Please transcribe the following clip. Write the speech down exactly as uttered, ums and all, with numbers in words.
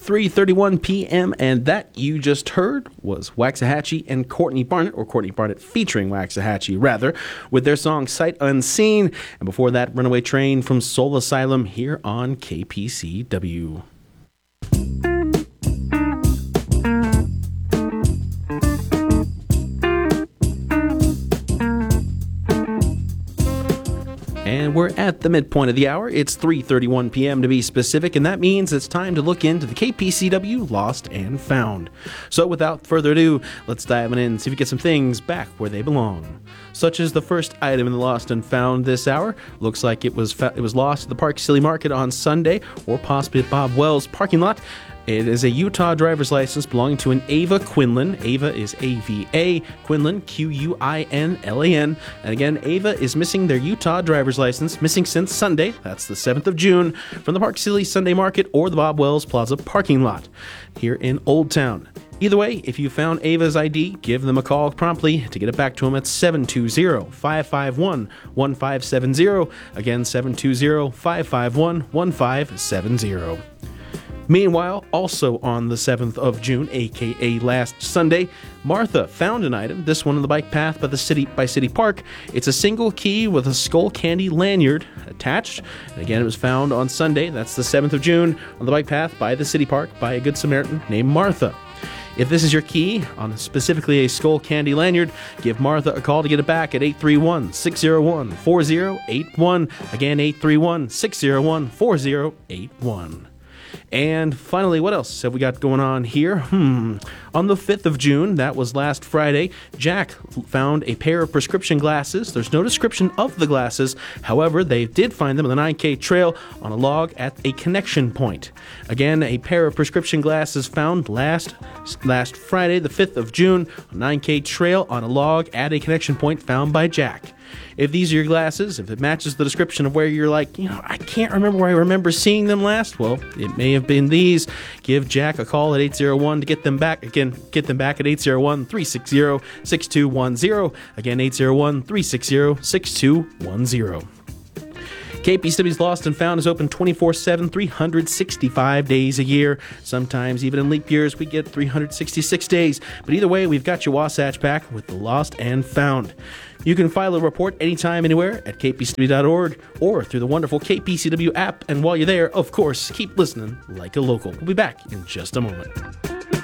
three thirty-one p.m. and that you just heard was Waxahachie and Courtney Barnett, or Courtney Barnett featuring Waxahachie, rather, with their song Sight Unseen. And before that, Runaway Train from Soul Asylum here on K P C W. And we're at the midpoint of the hour. It's three thirty-one p.m. to be specific, and that means it's time to look into the K P C W Lost and Found. So without further ado, let's dive in and see if we get some things back where they belong. Such as the first item in the Lost and Found this hour. Looks like it was fa- it was lost at the Park City Market on Sunday, or possibly at Bob Wells' parking lot. It is a Utah driver's license belonging to an Ava Quinlan. Ava is A V A, Quinlan, Q U I N L A N. And again, Ava is missing their Utah driver's license, missing since Sunday, that's the seventh of June, from the Park City Sunday Market or the Bob Wells Plaza parking lot here in Old Town. Either way, if you found Ava's I D, give them a call promptly to get it back to them at seven two zero, five five one, one five seven zero. Again, seven two zero, five five one, one five seven zero. Meanwhile, also on the seventh of June, aka last Sunday, Martha found an item, this one on the bike path by the City by City Park. It's a single key with a skull candy lanyard attached. And again, it was found on Sunday, that's the seventh of June, on the bike path by the City Park by a Good Samaritan named Martha. If this is your key on specifically a skull candy lanyard, give Martha a call to get it back at eight three one, six zero one, four zero eight one. Again, eight three one, six zero one, four zero eight one. And finally, what else have we got going on here? Hmm. On the fifth of June, that was last Friday, Jack found a pair of prescription glasses. There's no description of the glasses. However, they did find them on the nine K trail on a log at a connection point. Again, a pair of prescription glasses found last last Friday, the fifth of June, on nine K trail on a log at a connection point found by Jack. If these are your glasses, if it matches the description of where you're like, you know, I can't remember where I remember seeing them last, well, it may have been these. Give Jack a call at eight zero one to get them back. Again, get them back at eight zero one, three six zero, six two one zero. Again, eight zero one, three six zero, six two one zero. K P C W's Lost and Found is open twenty-four seven, three hundred sixty-five days a year. Sometimes, even in leap years, we get three hundred sixty-six days. But either way, we've got your Wasatch back with the Lost and Found. You can file a report anytime, anywhere at k p c w dot org or through the wonderful K P C W app. And while you're there, of course, keep listening like a local. We'll be back in just a moment.